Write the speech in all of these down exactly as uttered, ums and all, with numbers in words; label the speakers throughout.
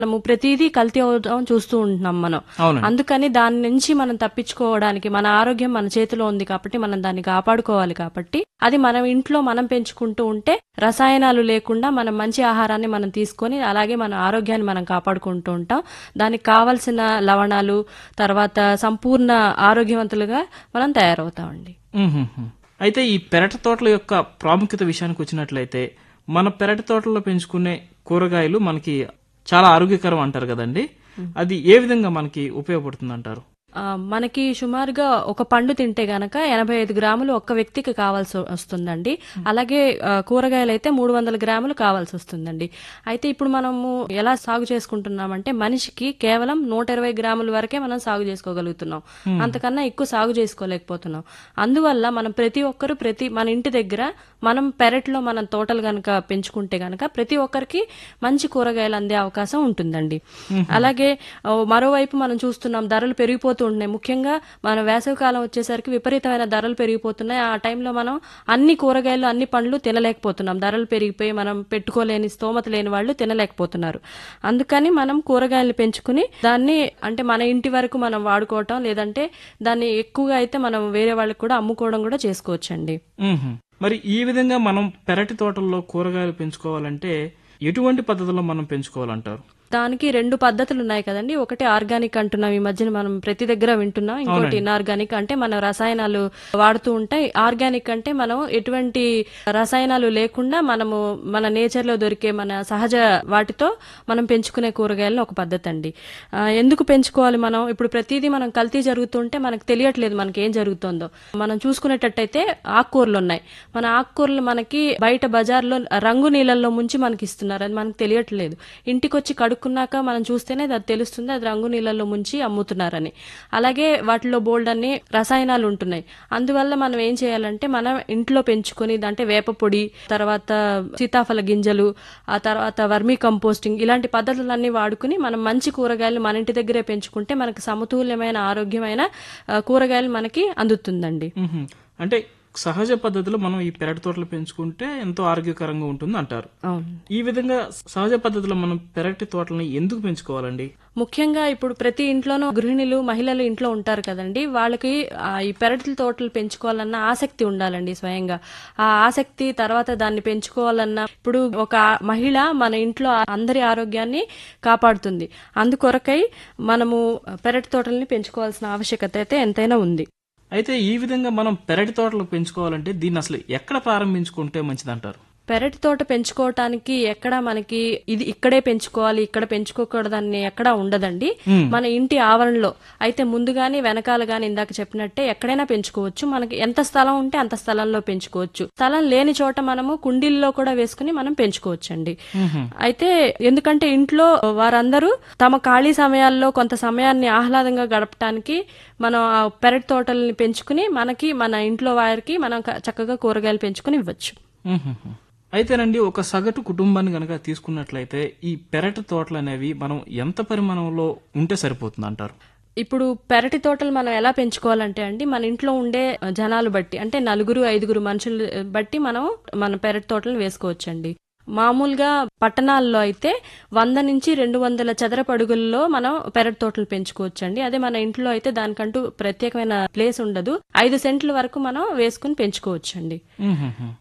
Speaker 1: మనము ప్రతిదీ కల్తీ అవడం చూస్తూ ఉంటున్నాం మనం.
Speaker 2: అవునండి.
Speaker 1: అందుకని దాని నుంచి మనం తప్పించుకోవడానికి మన ఆరోగ్యం మన చేతిలో ఉంది కాబట్టి మనం దాన్ని కాపాడుకోవాలి కాబట్టి అది మనం ఇంట్లో మనం పెంచుకుంటూ ఉంటే రసాయనాలు లేకుండా మనం మంచి ఆహారాన్ని మనం తీసుకొని అలాగే మన ఆరోగ్యాన్ని మనం కాపాడుకుంటూ ఉంటాం. దానికి కావలసిన లవణాలు తర్వాత సంపూర్ణ ఆరోగ్యవంతులుగా మనం తయారవుతామండి.
Speaker 2: మ్మ్హ్మ్. అయితే ఈ పెరటి తోటల యొక్క ప్రాముఖ్యత విషయానికి వచ్చినట్లయితే మన పెరటి తోటల్లో పెంచుకునే కూరగాయలు మనకి చాలా ఆరోగ్యకరం అంటారు కదండి. అది ఏ విధంగా మనకి ఉపయోగపడుతుంది అంటారు?
Speaker 1: ఆ, మనకి సుమారుగా ఒక పండు తింటే గనక ఎనభై ఐదు గ్రాములు ఒక్క వ్యక్తికి కావాల్సి వస్తుందండి. అలాగే ఆ, కూరగాయలు అయితే మూడు వందల గ్రాములు కావాల్సి వస్తుందండి. అయితే ఇప్పుడు మనము ఎలా సాగు చేసుకుంటున్నామంటే మనిషికి కేవలం నూట ఇరవై గ్రాముల వరకే మనం సాగు చేసుకోగలుగుతున్నాం. అంతకన్నా ఎక్కువ సాగు చేసుకోలేకపోతున్నాం. అందువల్ల మనం ప్రతి ఒక్కరు ప్రతి మన ఇంటి దగ్గర మనం పెరట్లో మనం తోటలు గనక పెంచుకుంటే గనక ప్రతి ఒక్కరికి మంచి కూరగాయలు అందే అవకాశం ఉంటుందండి. అలాగే ఆ, మరోవైపు మనం చూస్తున్నాం ధరలు పెరిగిపోతూ ఉంటున్నాయి. ముఖ్యంగా మన వేసవికాలం వచ్చేసరికి విపరీతమైన ధరలు పెరిగిపోతున్నాయి. ఆ టైంలో మనం అన్ని కూరగాయలు అన్ని పండ్లు తినలేకపోతున్నాం. ధరలు పెరిగిపోయి మనం పెట్టుకోలేని స్తోమత లేని వాళ్ళు తినలేకపోతున్నారు. అందుకని మనం కూరగాయలు పెంచుకుని దాన్ని అంటే మన ఇంటి వరకు మనం వాడుకోవటం లేదంటే దాన్ని ఎక్కువగా అయితే మనం వేరే వాళ్ళకి కూడా అమ్ముకోవడం కూడా చేసుకోవచ్చండి.
Speaker 2: మ్మ్హ్మ్. మరి ఈ విధంగా మనం పెరటి తోటల్లో కూరగాయలు పెంచుకోవాలంటే ఎటువంటి పద్ధతిలో మనం పెంచుకోవాలంటారు?
Speaker 1: దానికి రెండు పద్ధతులు ఉన్నాయి కదండి. ఒకటి ఆర్గానిక్ అంటున్నాం, ఈ మధ్యన మనం ప్రతి దగ్గర వింటున్నాం. ఇంకోటి ఇన్ఆర్గానిక్ అంటే మనం రసాయనాలు వాడుతూ ఉంటాయి. ఆర్గానిక్ అంటే మనం ఎటువంటి రసాయనాలు లేకుండా మనము మన నేచర్ లో దొరికే మన సహజ వాటితో మనం పెంచుకునే కూరగాయలను ఒక పద్ధతి అండి. ఆ, ఎందుకు పెంచుకోవాలి మనం? ఇప్పుడు ప్రతిదీ మనం కల్తీ జరుగుతుంటే మనకు తెలియట్లేదు మనకి ఏం జరుగుతుందో. మనం చూసుకునేటట్టయితే ఆకుకూరలు ఉన్నాయి. మన ఆకుకూరలు మనకి బయట బజార్లో రంగు నీళ్ళల్లో ముంచి మనకి ఇస్తున్నారు. అది మనకు తెలియట్లేదు. ఇంటికి వచ్చి కడుక్కున్నాక మనం చూస్తేనే అది తెలుస్తుంది అది రంగు నీళ్ళల్లో ముంచి అమ్ముతున్నారని. అలాగే వాటిలో బోల్డ్ అన్ని రసాయనాలు ఉంటున్నాయి. అందువల్ల మనం ఏం చేయాలంటే మనం ఇంట్లో పెంచుకొని అంటే వేప పొడి తర్వాత సీతాఫల గింజలు ఆ తర్వాత వర్మీ కంపోస్టింగ్ ఇలాంటి పద్ధతులన్నీ వాడుకుని మనం మంచి కూరగాయలు మన ఇంటి దగ్గరే పెంచుకుంటే మనకు సమతుల్యమైన ఆరోగ్యమైన ఆ, కూరగాయలు మనకి అందుతుందండి.
Speaker 2: మ్మ్హ్మ్. అంటే సహజ పద్ధతిలో మనం ఈ పెరటి తోటలు పెంచుకుంటే ఎంతో ఆరోగ్యకరంగా ఉంటుంది అంటారు.
Speaker 1: అవును.
Speaker 2: ఈ విధంగా సహజ పద్ధతిలో మనం పెరటి తోటలని ఎందుకు పెంచుకోవాలండి?
Speaker 1: ముఖ్యంగా ఇప్పుడు ప్రతి ఇంట్లోనూ గృహిణులు మహిళలు ఇంట్లో ఉంటారు కదండి. వాళ్ళకి ఆ, ఈ పెరటి తోటలు పెంచుకోవాలన్న ఆసక్తి ఉండాలండి స్వయంగా. ఆ ఆసక్తి తర్వాత దాన్ని పెంచుకోవాలన్న ఇప్పుడు ఒక మహిళ మన ఇంట్లో అందరి ఆరోగ్యాన్ని కాపాడుతుంది. అందుకొరకై మనము పెరటి తోటల్ని పెంచుకోవాల్సిన ఆవశ్యకత అయితే ఎంతైనా ఉంది.
Speaker 2: అయితే ఈ విధంగా మనం పెరటి తోటలు పెంచుకోవాలంటే దీన్ని అసలు ఎక్కడ ప్రారంభించుకుంటే మంచిదంటారు?
Speaker 1: పెరటి తోట పెంచుకోవటానికి ఎక్కడ మనకి ఇది ఇక్కడే పెంచుకోవాలి ఇక్కడ పెంచుకోకూడదని ఎక్కడా ఉండదండి. మన ఇంటి ఆవరణలో అయితే ముందు గాని వెనకాల గాని ఇందాక చెప్పినట్టే ఎక్కడైనా పెంచుకోవచ్చు. మనకి ఎంత స్థలం ఉంటే అంత స్థలంలో పెంచుకోవచ్చు. స్థలం లేని చోట మనము కుండీల్లో కూడా వేసుకుని మనం పెంచుకోవచ్చండి. అయితే ఎందుకంటే ఇంట్లో వారందరూ తమ ఖాళీ సమయాల్లో కొంత సమయాన్ని ఆహ్లాదంగా గడపడానికి మనం ఆ పెరటి తోటల్ని పెంచుకుని మనకి మన ఇంట్లో వారికి మనం చక్కగా కూరగాయలు పెంచుకుని ఇవ్వచ్చు.
Speaker 2: మ్మ్హ్మ్. అయితేనండి ఒక సగటు కుటుంబాన్ని గనక తీసుకున్నట్లయితే ఈ పెరటి తోటలు అనేవి మనం ఎంత పరిమాణంలో ఉంటే సరిపోతుంది అంటారు?
Speaker 1: ఇప్పుడు పెరటి తోటలు మనం ఎలా పెంచుకోవాలంటే అండి మన ఇంట్లో ఉండే జనాలు బట్టి అంటే నలుగురు ఐదుగురు మనుషులు బట్టి మనం మన పెరటి తోటలు వేసుకోవచ్చండి. మామూలుగా పట్టణాల్లో అయితే వంద నుంచి రెండు వందల చదరపు అడుగుల్లో మనం పెరటి తోటలు పెంచుకోవచ్చండి. అదే మన ఇంట్లో అయితే దానికంటూ ప్రత్యేకమైన ప్లేస్ ఉండదు. ఐదు సెంట్ల వరకు మనం వేసుకుని పెంచుకోవచ్చండి.
Speaker 2: మ్మ్హ్మ్.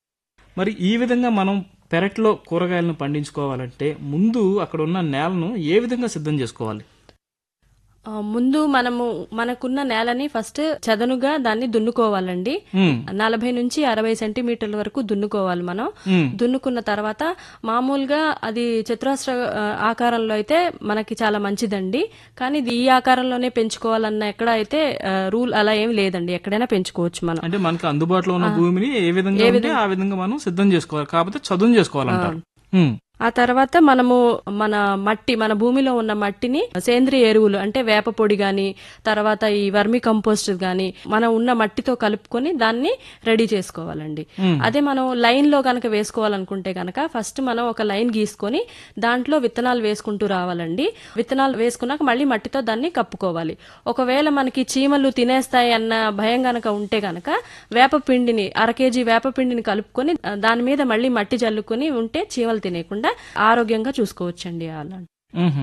Speaker 2: మరి ఈ విధంగా మనం పెరట్లో కూరగాయలను పండించుకోవాలంటే ముందు అక్కడ ఉన్న నేలను ఏ విధంగా సిద్ధం చేసుకోవాలి?
Speaker 1: ఆ, ముందు మనము మనకున్న నేలని ఫస్ట్ చదనుగా దాన్ని దున్నుకోవాలండి.
Speaker 2: మ్మ్.
Speaker 1: నలభై నుంచి అరవై సెంటీమీటర్ల వరకు దున్నుకోవాలి మనం.
Speaker 2: మ్మ్.
Speaker 1: దున్నుకున్న తర్వాత మామూలుగా అది చతురస్ర ఆ, ఆకారంలో అయితే మనకి చాలా మంచిదండి. కానీ ఇది ఈ ఆకారంలోనే పెంచుకోవాలన్న ఎక్కడ అయితే ఆ, రూల్ అలా ఏం లేదండి. ఎక్కడైనా పెంచుకోవచ్చు మనం.
Speaker 2: అంటే మనకి అందుబాటులో ఉన్న భూమిని ఏ విధంగా ఉంటే ఆ విధంగా మనం సిద్ధం చేసుకోవాలి. కాకపోతే చదును చేసుకోవాలంటారు. మ్మ్.
Speaker 1: ఆ తర్వాత మనము మన మట్టి మన భూమిలో ఉన్న మట్టిని సేంద్రియ ఎరువులు అంటే వేప పొడి గాని తర్వాత ఈ వర్మి కంపోస్ట్ గాని మనం ఉన్న మట్టితో కలుపుకొని దాన్ని రెడీ చేసుకోవాలండి. అదే మనం లైన్ లో గనక వేసుకోవాలనుకుంటే గనక ఫస్ట్ మనం ఒక లైన్ గీసుకొని దాంట్లో విత్తనాలు వేసుకుంటూ రావాలండి. విత్తనాలు వేసుకున్నాక మళ్ళీ మట్టితో దాన్ని కప్పుకోవాలి. ఒకవేళ మనకి చీమలు తినేస్తాయి అన్న భయం గనక ఉంటే గనక వేప పిండిని అర కేజీ వేప పిండిని కలుపుకొని దాని మీద మళ్ళీ మట్టి జల్లుకొని ఉంటే చీమలు తినేయకుండా ఆరోగ్యంగా చూసుకోవచ్చండి. అలా
Speaker 2: మ్హూ.